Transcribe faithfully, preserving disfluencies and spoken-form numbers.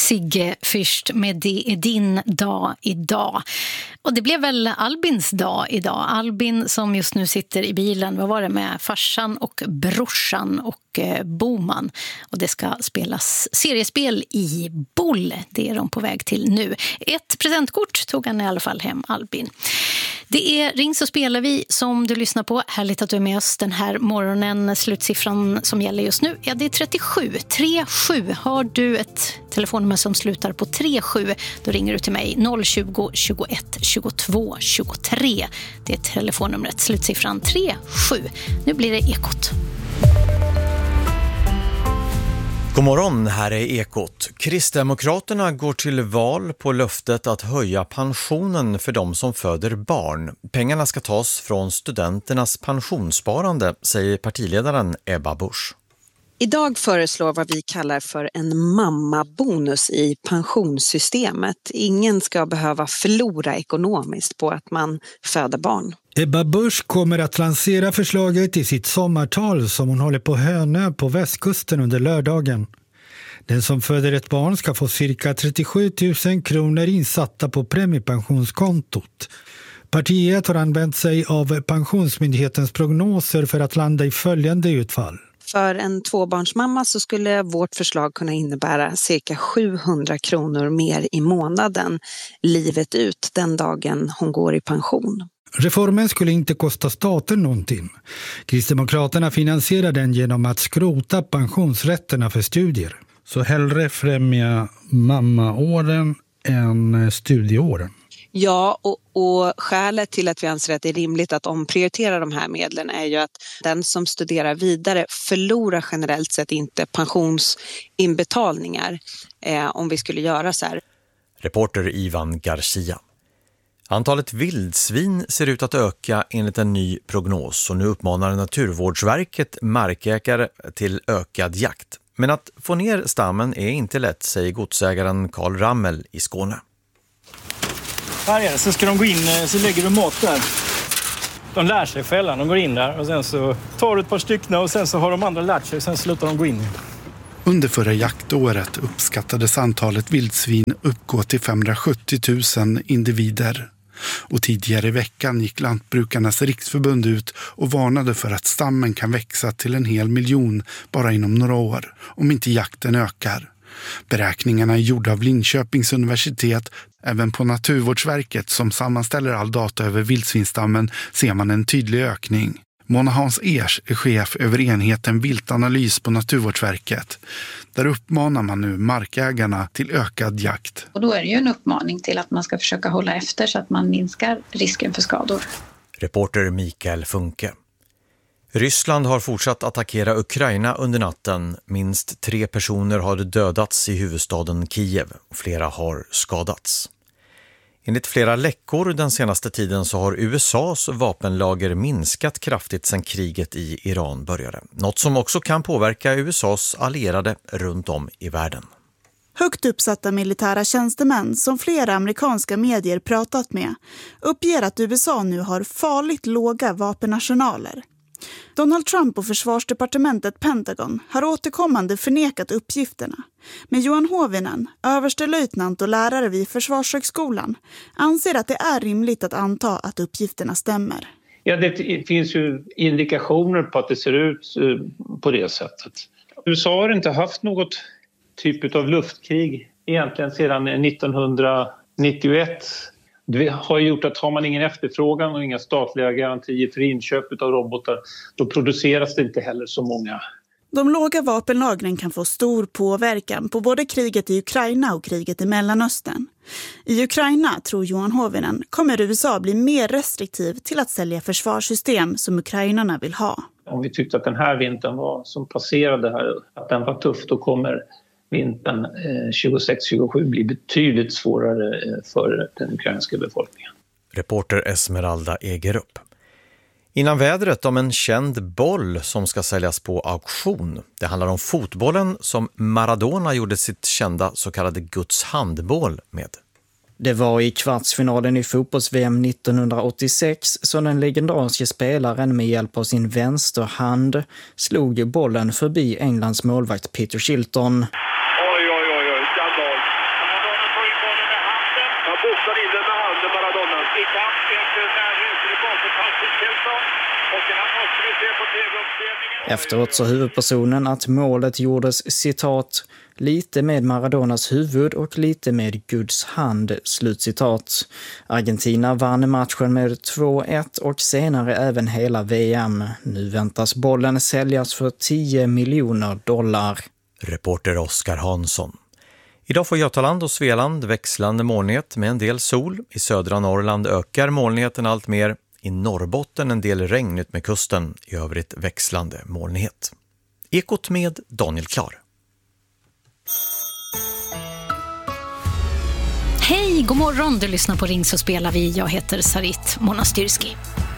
Sigge Fürst med Det är din dag idag. Och det blev väl Albins dag idag. Albin som just nu sitter i bilen, vad var det, med farsan och brorsan och eh, Boman. Och det ska spelas seriespel i Boll. Det är de på väg till nu. Ett presentkort tog han i alla fall hem, Albin. Det är Ring så spelar vi som du lyssnar på. Härligt att du är med oss den här morgonen. Slutsiffran som gäller just nu, ja, det är trettiosju. tre sju. Har du ett telefonnummer som slutar på tre sju, då ringer du till mig noll tjugo, tjugoett, tjugotvå, tjugotre. Det är telefonnumret, slutsiffran tre sju. Nu blir det Ekot. God morgon, här är Ekot. Kristdemokraterna går till val på löftet att höja pensionen för de som föder barn. Pengarna ska tas från studenternas pensionssparande, säger partiledaren Ebba Busch. Idag föreslår vad vi kallar för en mammabonus i pensionssystemet. Ingen ska behöva förlora ekonomiskt på att man föder barn. Ebba Busch kommer att lansera förslaget i sitt sommartal som hon håller på Hönö på västkusten under lördagen. Den som föder ett barn ska få cirka trettiosju tusen kronor insatta på premiepensionskontot. Partiet har använt sig av Pensionsmyndighetens prognoser för att landa i följande utfall. För en tvåbarnsmamma så skulle vårt förslag kunna innebära cirka sjuhundra kronor mer i månaden livet ut den dagen hon går i pension. Reformen skulle inte kosta staten någonting. Kristdemokraterna finansierar den genom att skrota pensionsrätterna för studier. Så hellre främja mammaåren än studieåren. Ja, och, och skälet till att vi anser att det är rimligt att omprioritera de här medlen är ju att den som studerar vidare förlorar generellt sett inte pensionsinbetalningar eh, om vi skulle göra så här. Reporter Ivan Garcia. Antalet vildsvin ser ut att öka enligt en ny prognos och nu uppmanar Naturvårdsverket markägare till ökad jakt. Men att få ner stammen är inte lätt, säger godsägaren Karl Rammel i Skåne. Här är det, så ska de gå in, så lägger du mat där. De lär sig fällan, de går in där och sen så tar du ett par stycken och sen så har de andra lärt sig och sen slutar de gå in. Under förra jaktåret uppskattades antalet vildsvin uppgå till femhundrasjuttio tusen individer. Och tidigare i veckan gick Lantbrukarnas riksförbund ut och varnade för att stammen kan växa till en hel miljon bara inom några år om inte jakten ökar. Beräkningarna är gjorda av Linköpings universitet. Även på Naturvårdsverket som sammanställer all data över vildsvinstammen ser man en tydlig ökning. Mona Hans Ers är chef över enheten viltanalys på Naturvårdsverket. Där uppmanar man nu markägarna till ökad jakt. Och då är det ju en uppmaning till att man ska försöka hålla efter så att man minskar risken för skador. Reporter Mikael Funke. Ryssland har fortsatt attackera Ukraina under natten. Minst tre personer har dödats i huvudstaden Kiev och flera har skadats. Enligt flera läckor den senaste tiden så har U S A:s vapenlager minskat kraftigt sedan kriget i Iran började. Något som också kan påverka U S A:s allierade runt om i världen. Högt uppsatta militära tjänstemän som flera amerikanska medier pratat med uppger att U S A nu har farligt låga vapenarsenaler. Donald Trump och försvarsdepartementet Pentagon har återkommande förnekat uppgifterna. Men Johan Hovinen, överstelöjtnant och lärare vid Försvarshögskolan, anser att det är rimligt att anta att uppgifterna stämmer. Ja, det finns ju indikationer på att det ser ut på det sättet. U S A har inte haft något typ av luftkrig egentligen sedan nittonhundranittioett. Det har gjort att har man ingen efterfrågan och inga statliga garantier för inköp av robotar, då produceras det inte heller så många. De låga vapenlagren kan få stor påverkan på både kriget i Ukraina och kriget i Mellanöstern. I Ukraina, tror Johan Hovinen, kommer U S A bli mer restriktiv till att sälja försvarssystem som ukrainarna vill ha. Om vi tyckte att den här vintern var, som passerade här, att den var tuff, då kommer vintern tjugosex tjugosju blir betydligt svårare för den ukrainska befolkningen. Reporter Esmeralda Egerup. Innan vädret om en känd boll som ska säljas på auktion. Det handlar om fotbollen som Maradona gjorde sitt kända så kallade Guds handboll med. Det var i kvartsfinalen i fotbolls-V M nittonhundraåttiosex som den legendariska spelaren med hjälp av sin vänsterhand slog bollen förbi Englands målvakt Peter Shilton. Oj, oj, oj, oj, skandal. i kamp efter närhet till bakåtpass till Kelton. Och här måste vi se på tv-uppspelningen. Efteråt sa huvudpersonen att målet gjordes, citat, lite med Maradonas huvud och lite med Guds hand, slutcitat. Argentina vann matchen med två ett och senare även hela V M. Nu väntas bollen säljas för tio miljoner dollar. Reporter Oskar Hansson. Idag får Götaland och Svealand växlande molnighet med en del sol. I södra Norrland ökar molnigheten allt mer. I Norrbotten en del regn ut med kusten. I övrigt växlande molnighet. Ekot med Daniel Klar. Hej, god morgon. Du lyssnar på Ring så spelar vi. Jag heter Sarit Monastyrski.